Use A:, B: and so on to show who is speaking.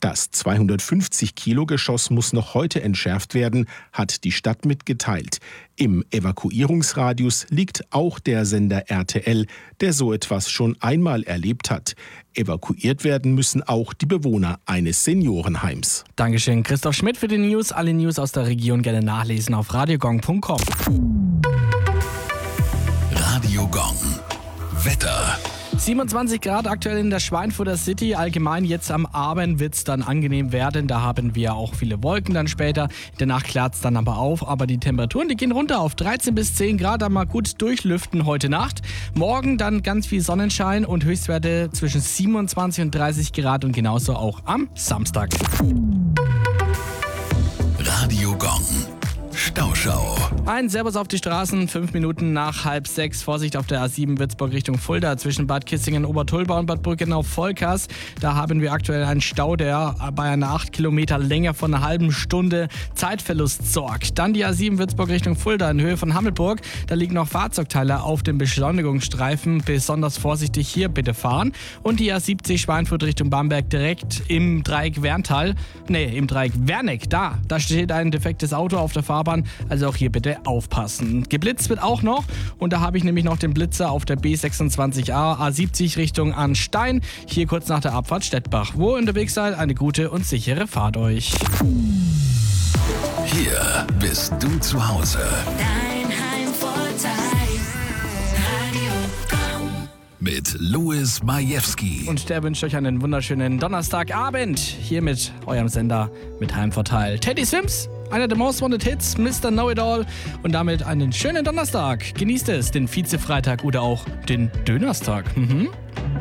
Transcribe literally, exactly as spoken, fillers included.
A: Das zweihundertfünfzig Kilo Geschoss muss noch heute entschärft werden, hat die Stadt mitgeteilt. Im Evakuierungsradius liegt auch der Sender R T L, der so etwas schon einmal erlebt hat. Evakuiert werden müssen auch die Bewohner eines Seniorenheims.
B: Dankeschön, Christoph Schmidt für die News. Alle News aus der Region gerne nachlesen auf radiogong punkt com.
C: Radio Gong. Wetter.
B: siebenundzwanzig Grad aktuell in der Schweinfurter City. Allgemein jetzt am Abend wird es dann angenehm werden. Da haben wir auch viele Wolken dann später. In der Nacht klart es dann aber auf. Aber die Temperaturen, die gehen runter auf dreizehn bis zehn Grad. Da mal gut durchlüften heute Nacht. Morgen dann ganz viel Sonnenschein und Höchstwerte zwischen siebenundzwanzig und dreißig Grad. Und genauso auch am Samstag.
C: Radio Gong. Stauschau.
B: Ein Servus auf die Straßen, fünf Minuten nach halb sechs. Vorsicht auf der A sieben Würzburg Richtung Fulda zwischen Bad Kissingen, Obertulba und Bad Burgenau-Volkers. Da haben wir aktuell einen Stau, der bei einer acht Kilometer Länge von einer halben Stunde Zeitverlust sorgt. Dann die A sieben Würzburg Richtung Fulda in Höhe von Hammelburg. Da liegen noch Fahrzeugteile auf dem Beschleunigungsstreifen. Besonders vorsichtig hier bitte fahren. Und die A siebzig Schweinfurt Richtung Bamberg direkt im Dreieck Werntal. Ne, im Dreieck Werneck. Da, da steht ein defektes Auto auf der Fahrbahn. Also auch hier bitte aufpassen. Geblitzt wird auch noch und da habe ich nämlich noch den Blitzer auf der B sechsundzwanzig A, A siebzig Richtung Arnstein, hier kurz nach der Abfahrt Stettbach. Wo ihr unterwegs seid, eine gute und sichere Fahrt euch.
C: Hier bist du zu Hause.
D: Dein Heimvorteil. Radio Gong.
C: Mit Louis Majewski.
B: Und der wünscht euch einen wunderschönen Donnerstagabend hier mit eurem Sender mit Heimvorteil. Teddy Swims, einer der Most Wanted Hits, Mister Know-It-All und damit einen schönen Donnerstag. Genießt es, den Vize-Freitag oder auch den Dönerstag. Mhm.